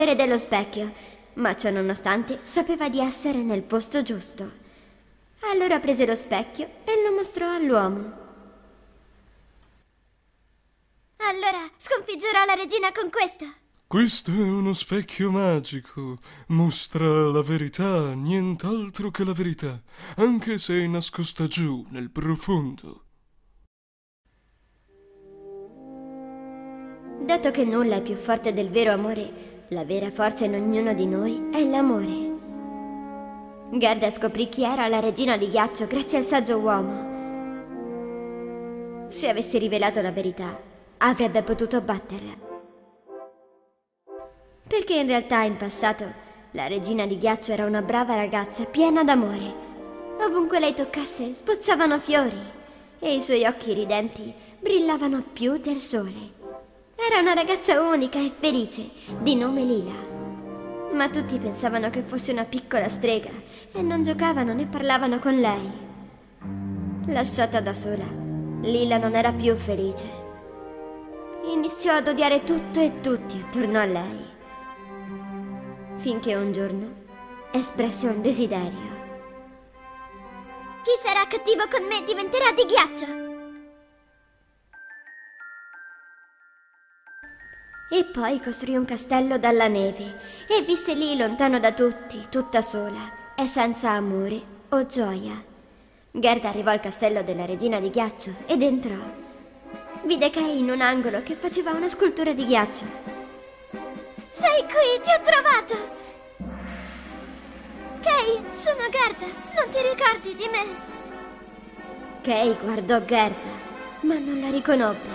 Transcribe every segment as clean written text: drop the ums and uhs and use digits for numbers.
dello specchio, ma ciò nonostante sapeva di essere nel posto giusto. Allora prese lo specchio e lo mostrò all'uomo. Allora sconfiggerò la regina con questo. Questo è uno specchio magico. Mostra la verità, nient'altro che la verità, anche se è nascosta giù nel profondo. Dato che nulla è più forte del vero amore, la vera forza in ognuno di noi è l'amore. Gerda scoprì chi era la regina di ghiaccio grazie al saggio uomo. Se avesse rivelato la verità, avrebbe potuto batterla. Perché in realtà in passato la regina di ghiaccio era una brava ragazza piena d'amore. Ovunque lei toccasse spocciavano fiori e i suoi occhi ridenti brillavano più del sole. Era una ragazza unica e felice, di nome Lila. Ma tutti pensavano che fosse una piccola strega e non giocavano né parlavano con lei. Lasciata da sola, Lila non era più felice. Iniziò ad odiare tutto e tutti attorno a lei. Finché un giorno espresse un desiderio. Chi sarà cattivo con me diventerà di ghiaccio. E poi costruì un castello dalla neve e visse lì lontano da tutti, tutta sola e senza amore o gioia. Gerda arrivò al castello della regina di ghiaccio ed entrò. Vide Kay in un angolo che faceva una scultura di ghiaccio. Sei qui, ti ho trovato! Kay, sono Gerda, non ti ricordi di me? Kay guardò Gerda, ma non la riconobbe.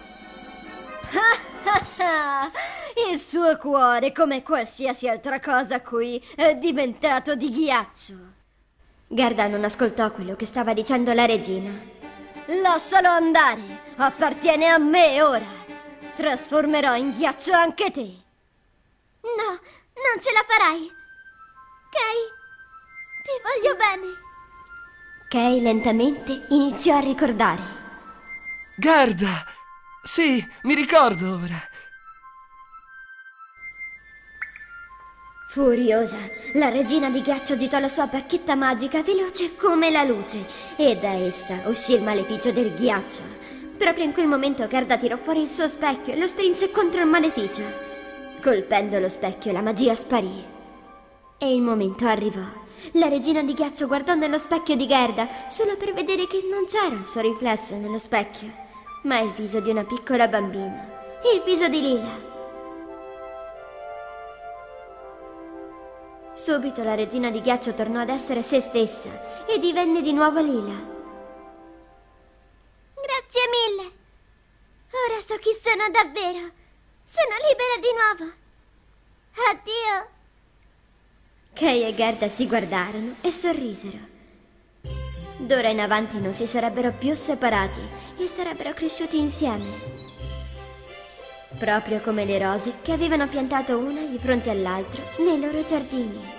Il suo cuore, come qualsiasi altra cosa qui, è diventato di ghiaccio. Gerda non ascoltò quello che stava dicendo la regina. Lascialo andare, appartiene a me ora. Trasformerò in ghiaccio anche te. No, non ce la farai. Kay, ti voglio bene. Kay lentamente iniziò a ricordare. Gerda! Sì, mi ricordo ora. Furiosa, la regina di ghiaccio agitò la sua bacchetta magica veloce come la luce e da essa uscì il maleficio del ghiaccio. Proprio in quel momento Gerda tirò fuori il suo specchio e lo strinse contro il maleficio. Colpendo lo specchio la magia sparì. E il momento arrivò. La regina di ghiaccio guardò nello specchio di Gerda solo per vedere che non c'era il suo riflesso nello specchio, ma il viso di una piccola bambina, il viso di Lila. Subito la regina di ghiaccio tornò ad essere se stessa e divenne di nuovo Lila. Grazie mille. Ora so chi sono davvero. Sono libera di nuovo. Addio. Kay e Gerda si guardarono e sorrisero. D'ora in avanti non si sarebbero più separati e sarebbero cresciuti insieme. Proprio come le rose che avevano piantato una di fronte all'altro nei loro giardini.